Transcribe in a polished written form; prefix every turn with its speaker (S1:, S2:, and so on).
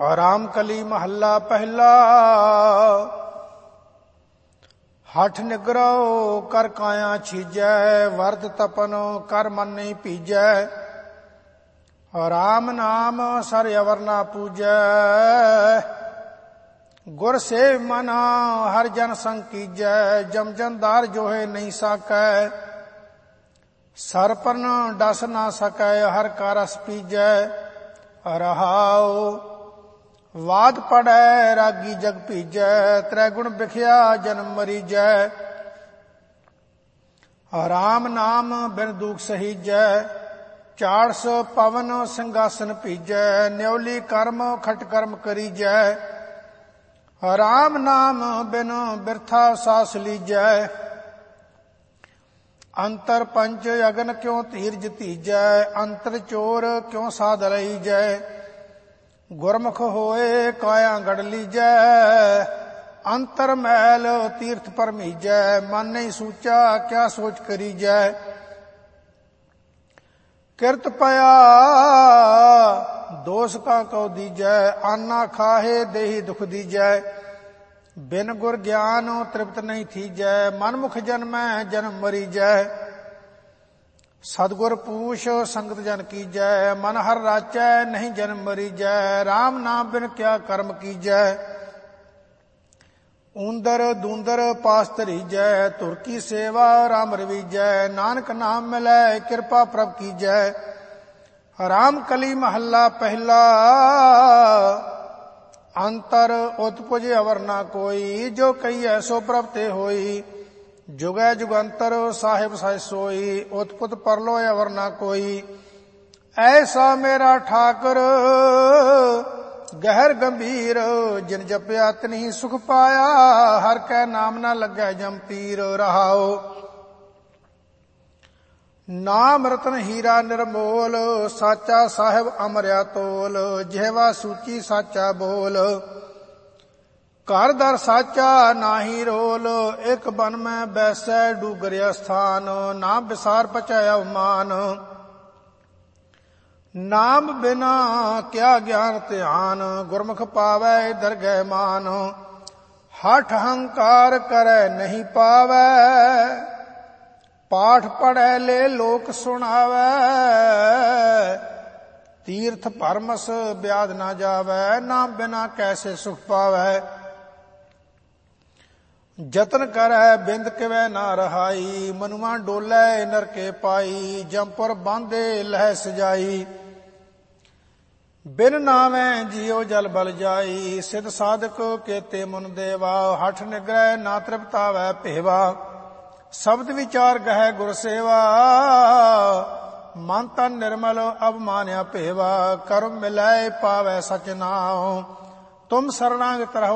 S1: ਰਾਮ ਕਲੀ ਮਹੱਲਾ ਪਹਿਲਾ। ਹਠ ਨਿਗਰੋ ਕਰ ਕਾਇਆ ਛੀਜੈ, ਵਰਦ ਤਪਨ ਕਰ ਮਨ ਨਹੀਂ ਭੀਜੈ। ਰਾਮ ਨਾਮ ਸਰ ਅਵਰ ਨਾ ਪੂਜੈ, ਗੁਰ ਸੇਵ ਮਨ ਹਰ ਜਨ ਸੰਗ ਕੀਜੈ। ਜਮ ਜਨਦਾਰ ਜੋਹੇ ਨਹੀਂ ਸਾਕੈ, ਸਰ ਪਰਨ ਡਸ ਨਾ ਸਕੈ। ਹਰ ਕਾ ਰਸ ਪੀਜੈ। ਰਹਾਉ ਵਾਦ ਪੜੈ ਰਾਗੀ ਜਗ ਭੀਜੈ, ਤ੍ਰੈ ਗੁਣ ਬਿਖਿਆ ਜਨਮ ਮਰੀਜੈ। ਰਾਮ ਨਾਮ ਬਿਨ ਦੁਖ ਸਹੀਜੈ, 400 ਪਵਨ ਸਿੰਘਾਸਨ ਭੀਜੈ। ਨਿਉਲੀ ਕਰਮ ਖਟ ਕਰਮ ਕਰੀਜੈ, ਰਾਮ ਨਾਮ ਬਿਨ ਬਿਰਥਾ ਸਾਸ ਲੀਜੈ। ਅੰਤਰ ਪੰਚ ਅਗਨ ਕਿਉ ਧੀਰਜ ਧੀਜੈ, ਅੰਤਰ ਚੋਰ ਕਿਉ ਸਾਧ ਲਈਜੈ। ਗੁਰਮੁਖ ਹੋਏ ਕਾਇਆ ਗੜ ਲੀਜੈ, ਅੰਤਰ ਮੈਲ ਤੀਰਥ ਪਰਮੀਜੈ। ਮਨ ਨਹੀਂ ਸੂਚਾ ਕਿਆ ਸੋਚ ਕਰੀਜੈ। ਕਿਰਤ ਪਿਆ ਦੋਸ ਕਾ ਕਉ ਦੀਜੈ, ਆਨਾ ਖਾਹੇ ਦੇਹੀ ਦੁਖ ਦੀਜੈ। ਬਿਨ ਗੁਰ ਗਿਆਨ ਤ੍ਰਿਪਤ ਨਹੀਂ ਥੀਜੈ, ਮਨਮੁਖ ਜਨਮੈ ਜਨਮ ਮਰੀਜੈ। ਸਤਿਗੁਰ ਪੂਛ ਸੰਗਤ ਜਨ ਕੀਜੈ, ਮਨ ਹਰ ਰਾਚੈ ਨਹੀਂ ਜਨਮ ਮਰੀਜੈ। ਰਾਮ ਨਾਮ ਬਿਨ ਕਿਆ ਕਰਮ ਕੀਜੈ, ਊਂਦਰ ਦੂੰਦਰ ਪਾਸ ਧਰੀਜੈ। ਧੁਰ ਕੀ ਸੇਵਾ ਰਾਮ ਰਵੀਜੈ, ਨਾਨਕ ਨਾਮ ਮਿਲੈ ਕਿਰਪਾ ਪ੍ਰਭ ਕੀਜੈ। ਰਾਮ ਕਲੀ ਮਹੱਲਾ ਪਹਿਲਾ। ਅੰਤਰ ਉਤਪੁਜ ਅਵਰ ਨਾ ਕੋਈ, ਜੋ ਕਹੀਐ ਸੋ ਪ੍ਰਭ ਤੇ ਹੋਈ। ਜੁਗੈ ਜੁਗੰਤਰ ਸਾਹਿਬ ਸਹਿ ਸੋਈ, ਉਤਪੁਤ ਪਰਲੋ ਅਵਰ ਨਾ ਕੋਈ। ਐਸਾ ਮੇਰਾ ਠਾਕੁਰ ਗਹਿਰ ਗੰਭੀਰ, ਜਿਨ ਜਪਿਆ ਤਿਨਹੀ ਸੁਖ ਪਾਇਆ। ਹਰ ਕੈ ਨਾਮ ਨਾ ਲੱਗੈ ਜਮ ਪੀਰ। ਰਹਾਉ ਨਾਮ ਰਤਨ ਹੀਰਾ ਨਿਰਮੋਲ, ਸਾਚਾ ਸਾਹਿਬ ਅਮਰਿਆ ਤੋਲ। ਜਿਹਵਾ ਸੂਚੀ ਸਾਚਾ ਬੋਲ, ਘਰ ਦਰ ਸਾਚਾ ਨਾਹੀ ਰੋਲ। ਇਕ ਬਨ ਮੈਂ ਬੈਸੈ ਡੂਗਰਿਆ ਸਥਾਨ, ਨਾ ਵਿਸਾਰ ਪਚੈ ਅਵਮਾਨ। ਨਾਮ ਬਿਨਾ ਕਿਆ ਗਿਆਨ ਧਿਆਨ, ਗੁਰਮੁਖ ਪਾਵੈ ਦਰਗਹਿ ਮਾਨ। ਹਠ ਹੰਕਾਰ ਕਰੈ ਨਹੀਂ ਪਾਵੈ, ਪਾਠ ਪੜ੍ਹੈ ਲੈ ਲੋਕ ਸੁਣਾਵੈ। ਤੀਰਥ ਭਰਮਸ ਬਿਆਦ ਨਾ ਜਾਵੈ, ਨਾਮ ਬਿਨਾ ਕੈਸੇ ਸੁਖ ਪਾਵੈ। ਜਤਨ ਕਰੈ ਬਿੰਦ ਕਿਵੈ ਨਾ ਰਹਾਈ, ਮਨੁਆ ਡੋਲੇ ਨਰਕੇ ਪਾਈ। ਜੰਪੁਰ ਬਾਂਧੇ ਲਹਿ ਸਜਾਈ, ਬਿਨ ਨਾਮੈ ਜੀਉ ਜਲ ਬਲ ਜਾਈ। ਸਿਧ ਸਾਧਕ ਕੇਤੇ ਮੁਨ ਦੇਵਾ, ਹਠ ਨਿਗਰੈ ਨਾ ਤ੍ਰਿਪਤਾਵੈ ਭੇਵਾ। ਸ਼ਬਦ ਵਿਚਾਰ ਗਹਿ ਗੁਰ ਸੇਵਾ, ਮਨ ਤਨ ਨਿਰਮਲ ਅਵਮਾਨਿਆ ਭੇਵਾ। ਕਰਮ ਮਿਲੈ ਪਾਵੈ ਸਚ ਨਾਉ, ਤੁਮ ਸਰਣਾਗਤ ਰਹੋ